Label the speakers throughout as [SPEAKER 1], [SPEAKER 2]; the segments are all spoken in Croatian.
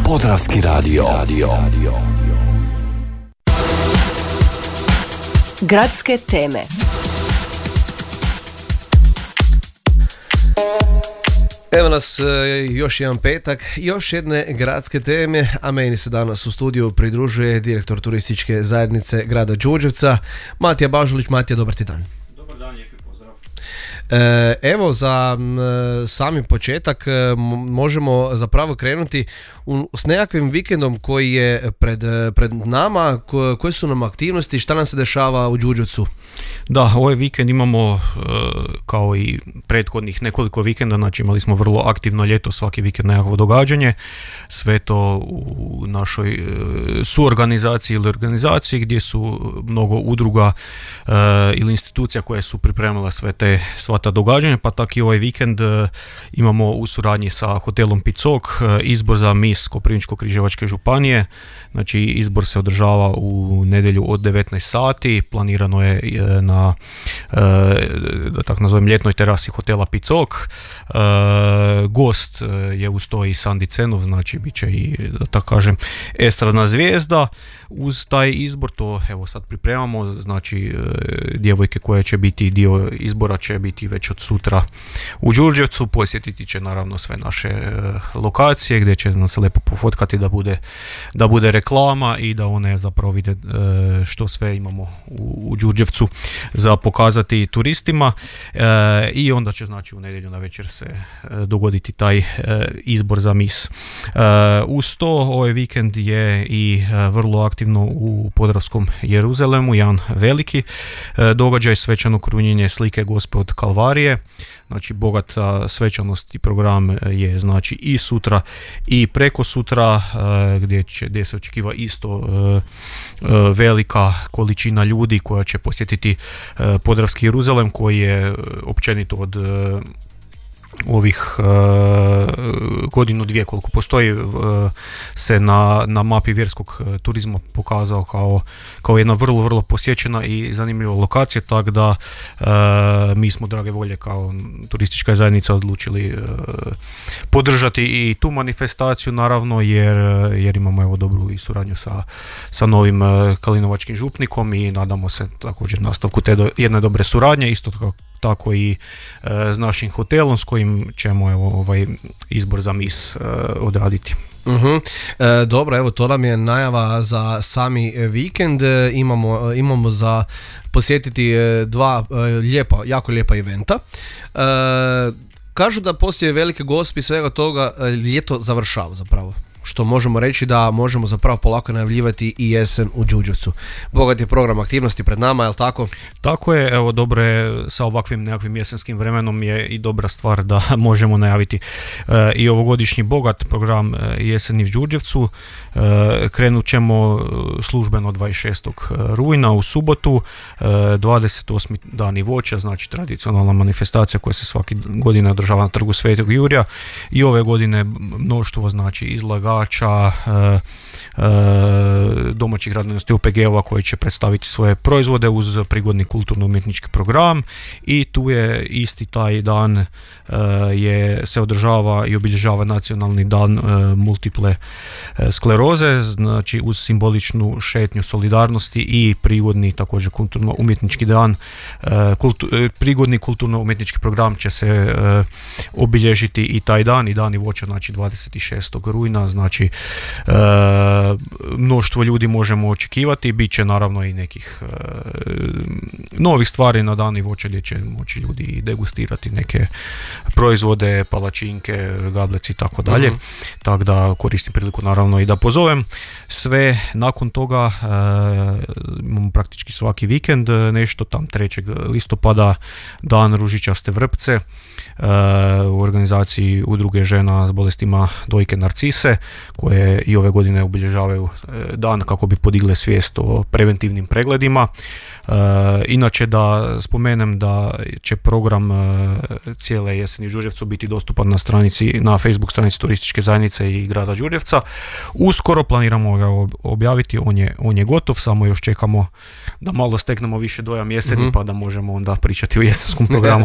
[SPEAKER 1] Podravski radio.
[SPEAKER 2] Gradske teme.
[SPEAKER 3] Evo nas još jedan petak, još jedne gradske teme, a meni se danas u studiju pridružuje direktor turističke zajednice grada Đurđevca, Matija Bažulić. Matija, dobar ti dan.
[SPEAKER 4] Dobar dan, lijepi pozdrav.
[SPEAKER 3] Evo, za sami početak možemo zapravo krenuti s nekakvim vikendom koji je pred nama. Koje su nam aktivnosti, šta nam se dešava u Đurđevcu?
[SPEAKER 4] Da, ovaj vikend imamo kao i prethodnih nekoliko vikenda, znači imali smo vrlo aktivno ljeto, svaki vikend nekakvo događanje, sve to u našoj suorganizaciji ili organizaciji gdje su mnogo udruga ili institucija koje su pripremile sva ta događanja, pa tako i ovaj vikend imamo u suradnji sa hotelom Picok izbor za mis Koprivničko-križevačke županije. Znači izbor se održava u nedjelju od 19 sati, planirano je na da tako nazovem ljetnoj terasi hotela Picok. Gost je uz to i Sandi Cenov, znači bit će i da tako kažem estradna zvijezda. Uz taj izbor to evo sad pripremamo, znači djevojke koje će biti dio izbora će biti već od sutra u Đurđevcu, posjetiti će naravno sve naše lokacije gdje će nas lijepo pofotkati da bude reklama i da one zapravo vide što sve imamo u Đurđevcu za pokazati turistima i onda će znači u nedjelju na večer se dogoditi taj izbor za mis. Uz to ovaj vikend je i vrlo aktivno u Podravskom Jeruzalemu jedan veliki događaj, svečano krunjenje slike Gospe od Kalvarije. Znači bogata svečanost i program je znači i sutra i preko sutra gdje se očekiva isto velika količina ljudi koja će posjetiti Podravski Jeruzalem koji je općenito od ovih godinu dvije koliko postoji se na mapi vjerskog turizma pokazao kao jedna vrlo, vrlo posjećena i zanimljiva lokacija, tako da mi smo drage volje kao turistička zajednica odlučili podržati i tu manifestaciju naravno jer imamo evo dobru i suradnju sa novim kalinovačkim župnikom i nadamo se također nastavku te jedne dobre suradnje, isto tako i s našim hotelom s kojim ćemo ovaj izbor za mis odraditi.
[SPEAKER 3] Dobro, evo to nam je najava za sami vikend. Imamo za posjetiti dva jako lijepa eventa. Kažu da poslije Velike Gospe i svega toga ljeto završava zapravo, što možemo reći da možemo zapravo polako najavljivati i jesen u Đurđevcu. Bogat je program aktivnosti pred nama, je li tako?
[SPEAKER 4] Tako je, evo dobro je sa ovakvim nekakvim jesenskim vremenom je i dobra stvar da možemo najaviti i ovogodišnji bogat program jeseni u Đurđevcu. Krenut ćemo službeno 26. rujna u subotu, 28. dani voća, znači tradicionalna manifestacija koja se svaki godine održava na trgu Svetog Jurja i ove godine mnoštvo znači izlagača, domaćih radnosti OPG-ova koji će predstaviti svoje proizvode uz prigodni kulturno-umjetnički program i tu je isti taj dan se održava i obilježava nacionalni dan multiple skleroze, znači uz simboličnu šetnju solidarnosti i prigodni također kulturno-umjetnički dan, prigodni kulturno-umjetnički program će se obilježiti i taj dan i dani voća, znači 26. rujna, znači mnoštvo ljudi možemo očekivati, bit će naravno i nekih novih stvari na dani voća gdje će moći ljudi i degustirati neke proizvode, palačinke, gableci i tako dalje, tako da koristim priliku naravno i da pozovem sve. Nakon toga imamo praktički svaki vikend nešto, tam 3. listopada dan ružičaste vrpce u organizaciji udruge žena s bolestima dojke Narcise koje i ove godine obilježavaju obilježavaju dan kako bi podigle svijest o preventivnim pregledima. Inače da spomenem da će program cijele jeseni u Đurđevcu biti dostupan na Facebook stranici turističke zajednice i grada Đurđevca. Uskoro planiramo ga objaviti, on je gotov, samo još čekamo da malo steknemo više dojam jeseni, pa da možemo onda pričati o jesenskom programu.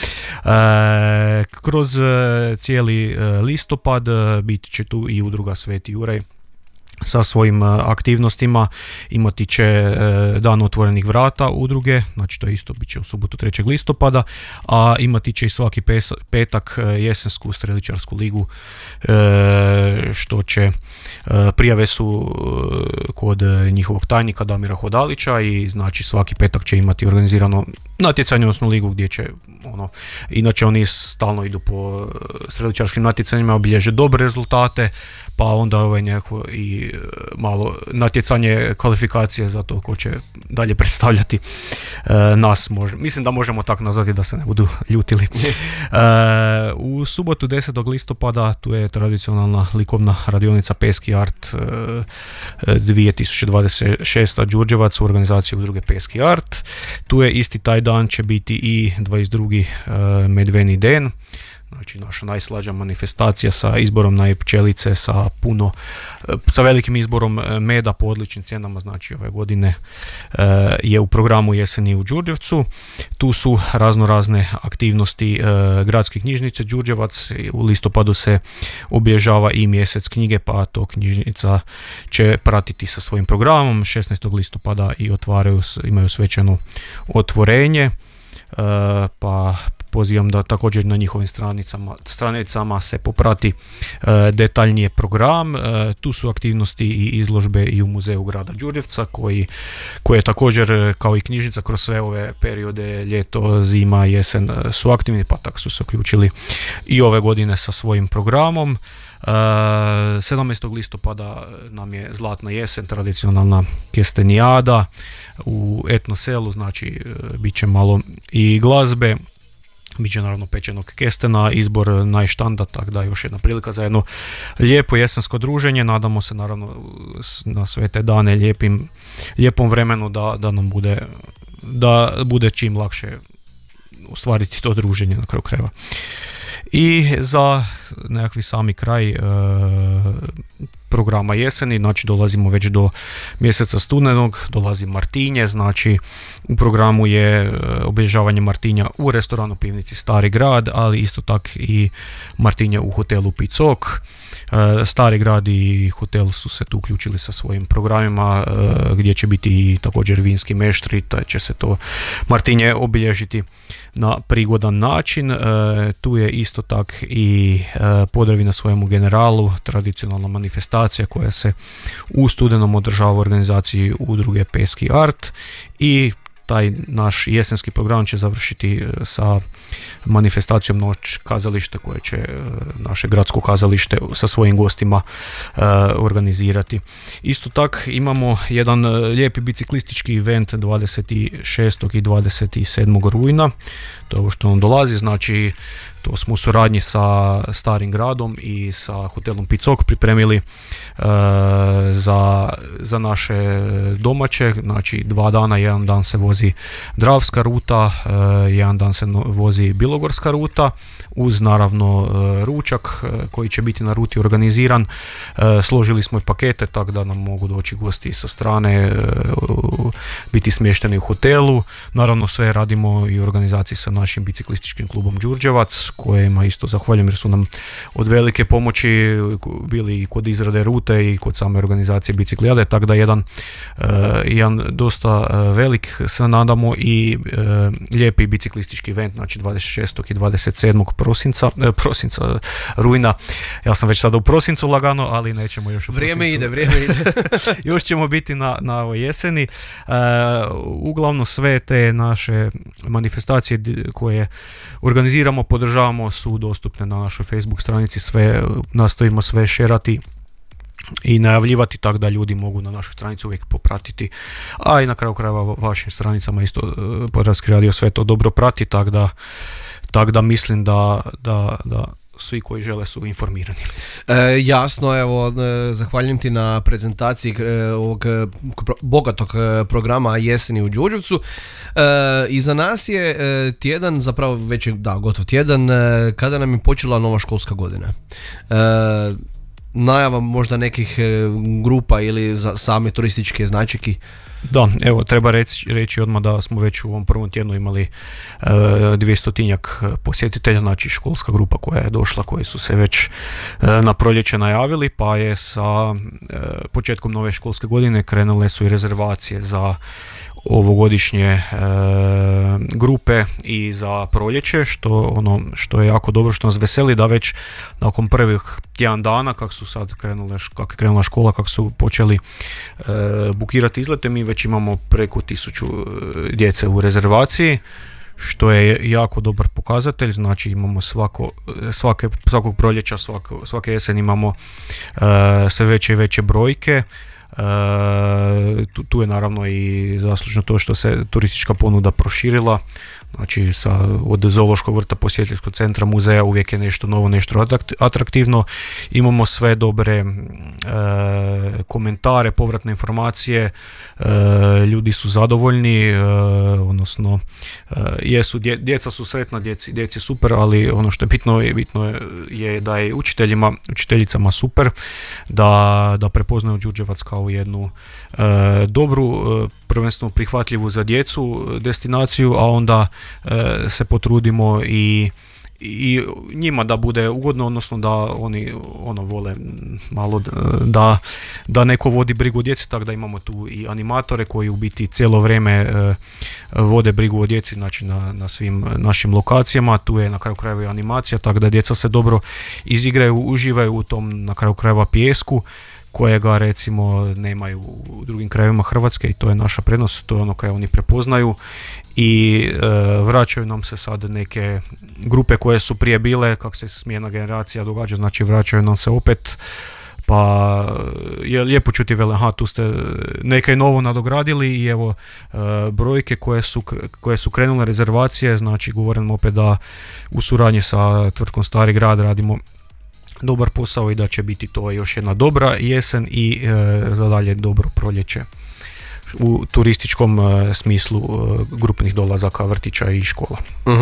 [SPEAKER 4] Kroz cijeli listopad bit će tu i udruga Sveti Juraj sa svojim aktivnostima. Imati će dan otvorenih vrata udruge, znači to isto bit će u subotu 3. listopada, a imati će i svaki petak jesensku streličarsku ligu, što će, prijave su kod njihovog tajnika Damira Hodalića i znači svaki petak će imati organizirano natjecanje, odnosno ligu gdje će inače oni stalno idu po streličarskim natjecanjima, obilježe dobre rezultate, pa onda nekako i malo natjecanje kvalifikacije za to ko će dalje predstavljati nas. Mislim da možemo tako nazvati da se ne budu ljutili. U subotu 10. listopada tu je tradicionalna likovna radionica Peski Art 2026. Đurđevac u organizaciji udruge Peski Art. Tu je isti taj dan će biti i 22. Medveni den. Znači naša najslađa manifestacija sa izborom najpčelice, sa velikim izborom meda po odličnim cijenama, znači ove godine je u programu jeseni u Đurđevcu. Tu su razne aktivnosti gradske knjižnice Đurđevac, u listopadu se obilježava i mjesec knjige, pa to knjižnica će pratiti sa svojim programom. 16. listopada i imaju svečano otvorenje, pa pozivam da također na njihovim stranicama se poprati detaljnije program. Tu su aktivnosti i izložbe i u muzeju grada Đurđevca koji je također kao i knjižnica kroz sve ove periode, ljeto, zima, jesen su aktivni, pa tako su se uključili i ove godine sa svojim programom. 17. listopada nam je Zlatna jesen, tradicionalna kestenijada u etno selu, znači bit će malo i glazbe. Biće naravno pečenog kestena, izbor najštanda, tako da još jedna prilika za jedno lijepo jesensko druženje. Nadamo se naravno na sve te dane lijepom vremenu da nam bude čim lakše ostvariti to druženje na kraju krajeva. I za nekakvi sami kraj programa jeseni, znači dolazimo već do mjeseca studenog, dolazi Martinje, znači u programu je obilježavanje Martinja u restoranu Pivnici Stari grad, ali isto tak i Martinje u hotelu Picok. Stari grad i hotel su se tu uključili sa svojim programima gdje će biti i također vinski meštri, te će se to Martinje obilježiti na prigodan način. Tu je isto tak i pozdravi na svojemu generalu, tradicionalna manifestacija koja se u studenom održava u organizaciji udruge Peski Art, i taj naš jesenski program će završiti sa manifestacijom Noć kazalište koje će naše gradsko kazalište sa svojim gostima organizirati. Isto tak imamo jedan lijepi biciklistički event 26. i 27. rujna, to je ovo što nam dolazi, znači to smo u suradnji sa Starim gradom i sa hotelom Picok pripremili za naše domaće, znači 2 dana, jedan dan se vozi Dravska ruta, jedan dan se vozi Bilogorska ruta, uz naravno ručak koji će biti na ruti organiziran. Složili smo i pakete tako da nam mogu doći gosti sa strane, biti smješteni u hotelu. Naravno sve radimo i u organizaciji sa našim biciklističkim klubom Đurđevac, kojima isto zahvaljujem jer su nam od velike pomoći bili i kod izrade rute i kod same organizacije biciklijade, tako da jedan dosta velik, se nadamo, i lijepi biciklistički event, znači 26. i 27. rujna. Ja sam već sada u prosincu lagano, ali nećemo još u
[SPEAKER 3] vrijeme
[SPEAKER 4] prosincu.
[SPEAKER 3] Vrijeme ide.
[SPEAKER 4] Još ćemo biti na ovoj jeseni. Uglavnom sve te naše manifestacije koje organiziramo, podržavamo, su dostupne na našoj Facebook stranici, sve nastojimo sve šerati i najavljivati tako da ljudi mogu na našoj stranici uvijek popratiti, a i na kraju krajeva vašim stranicama isto Podravski radio sve to dobro prati, tako da mislim da svi koji žele su informirani.
[SPEAKER 3] Jasno, evo, zahvaljujem ti na prezentaciji ovog bogatog programa Jeseni u Đurđevcu. Iza nas je tjedan, zapravo već je gotov tjedan, kada nam je počela nova školska godina. Najava možda nekih grupa ili za same turističke značajke?
[SPEAKER 4] Da, evo, treba reći odmah da smo već u ovom prvom tjednu imali 200-tinjak posjetitelja, znači školska grupa koja je došla, koji su se već na proljeće najavili, pa je sa početkom nove školske godine krenule su i rezervacije za ovogodišnje grupe i za proljeće, što je jako dobro, što nas veseli da već nakon prvih tjedan dana kako je krenula škola, kako su počeli bukirati izlete, mi već imamo preko 1000 djece u rezervaciji, što je jako dobar pokazatelj. Znači imamo svakog proljeća, svake jeseni imamo sve veće i veće brojke. Tu je naravno i zaslužno to što se turistička ponuda proširila, znači od zoološkog vrta, posjetiteljskog centra, muzeja uvijek je nešto novo, nešto atraktivno. Imamo sve dobre komentare, povratne informacije, ljudi su zadovoljni, odnosno djeca su sretna, djeci super, ali ono što je bitno je da je učiteljicama super, da prepoznaju Đurđevac kao jednu dobru, prvenstveno prihvatljivu za djecu destinaciju, a onda se potrudimo i njima da bude ugodno, odnosno da oni vole malo da neko vodi brigu o djeci, tako da imamo tu i animatore koji u biti cijelo vrijeme vode brigu o djeci, znači na svim našim lokacijama. Tu je na kraju krajeva i animacija, tako da djeca se dobro izigraju, uživaju u tom na kraju krajeva pijesku, kojega recimo nemaju u drugim krajevima Hrvatske, i to je naša prednost, to je ono koje oni prepoznaju, i vraćaju nam se sad neke grupe koje su prije bile, kako se smjena generacija događa, znači vraćaju nam se opet, pa je lijepo čuti tu ste nekaj novo nadogradili, i evo brojke koje su krenule rezervacije, znači govorim opet da u suradnji sa tvrtkom Stari grad radimo dobar posao i da će biti to još jedna dobra jesen i za dalje dobro proljeće u turističkom smislu grupnih dolazaka, vrtića i škola.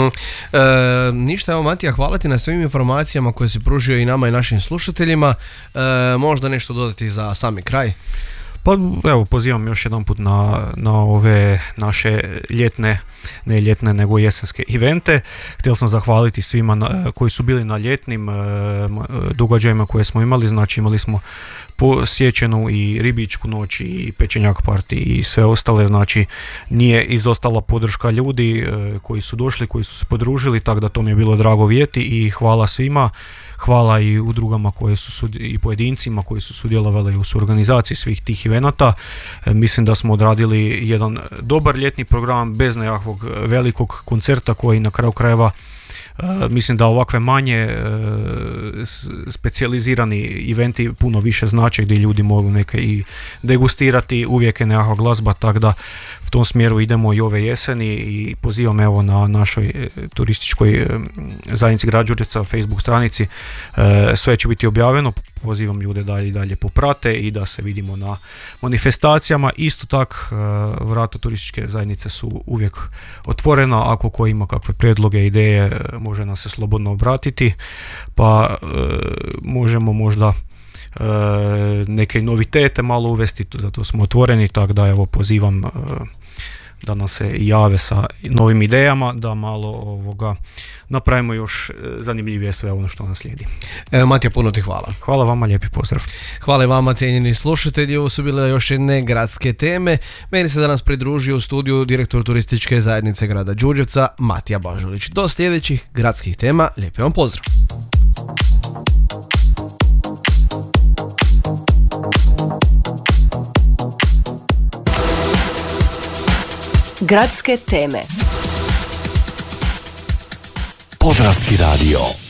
[SPEAKER 3] Ništa, evo Matija, hvala ti na svim informacijama koje si pružio i nama i našim slušateljima. Možda nešto dodati za sami kraj?
[SPEAKER 4] Pa evo, pozivam još jedan put na ove naše ne ljetne nego jesenske evente. Htio sam zahvaliti svima koji su bili na ljetnim događajima koje smo imali, znači imali smo posjećenu i ribičku noć i pečenjak party i sve ostale, znači nije izostala podrška ljudi koji su došli, koji su se podružili, tako da to mi je bilo drago vidjeti i hvala svima. Hvala i udrugama i pojedincima koji su sudjelovali u suorganizaciji svih tih evenata. Mislim da smo odradili jedan dobar ljetni program bez nekakvog velikog koncerta koji na kraju krajeva mislim da ovakve manje specijalizirani eventi puno više znače, gdje ljudi mogu neke i degustirati, uvijek je nekakva glazba, tako da v tom smjeru idemo i ove jeseni i pozivam evo na našoj turističkoj zajednici grad Đurđevca Facebook stranici, sve će biti objavljeno, pozivam ljude da i dalje poprate i da se vidimo na manifestacijama. Isto tak vrata turističke zajednice su uvijek otvorena, ako ko ima kakve prijedloge, ideje, može nam se slobodno obratiti, pa možemo možda neke novitete malo uvesti, zato smo otvoreni, tako da evo pozivam da nam se jave sa novim idejama, da malo napravimo još zanimljivije sve ono što nas slijedi.
[SPEAKER 3] Matija, puno ti hvala.
[SPEAKER 4] Hvala vama, lijepi pozdrav.
[SPEAKER 3] Hvala i vama, cijenjeni slušatelji, ovo su bile još jedne gradske teme. Meni se danas pridružio u studiju direktor turističke zajednice grada Đurđevca, Matija Bažulić. Do sljedećih gradskih tema, lijepi vam pozdrav.
[SPEAKER 2] Gradske teme.
[SPEAKER 1] Podravski radio.